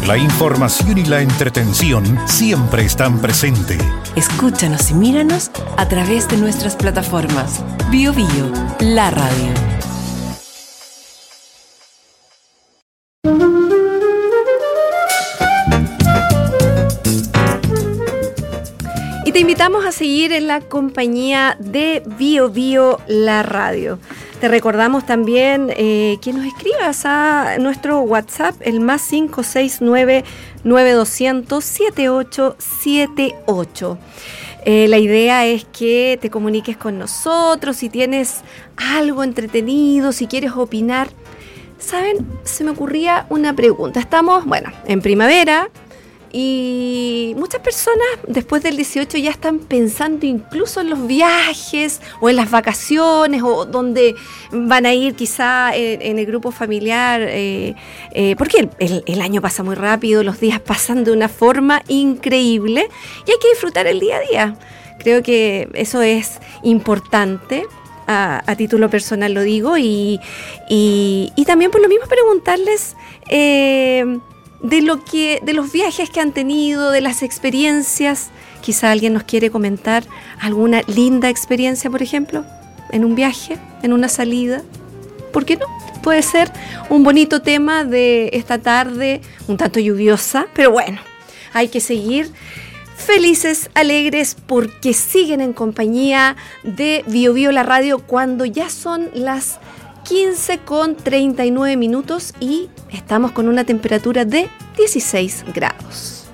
La información y la entretención siempre están presentes. Escúchanos y míranos a través de nuestras plataformas. Bio Bio, la radio. Y te invitamos a seguir en la compañía de Bio Bio, la radio. Te recordamos también que nos escribas a nuestro WhatsApp, el más 569-9200-7878. La idea es que te comuniques con nosotros, si tienes algo entretenido, si quieres opinar. ¿Saben? Se me ocurría una pregunta. Estamos, en primavera. Y muchas personas después del 18 ya están pensando incluso en los viajes o en las vacaciones o donde van a ir quizá en el grupo familiar, porque el año pasa muy rápido, los días pasan de una forma increíble y hay que disfrutar el día a día. Creo que eso es importante. A título personal lo digo y también por lo mismo preguntarles de los viajes que han tenido, de las experiencias. Quizá alguien nos quiere comentar alguna linda experiencia, por ejemplo, en un viaje, en una salida. ¿Por qué no? Puede ser un bonito tema de esta tarde, un tanto lluviosa, pero bueno, hay que seguir felices, alegres, porque siguen en compañía de Bio Bio la radio cuando ya son las 15:39 y estamos con una temperatura de 16 grados.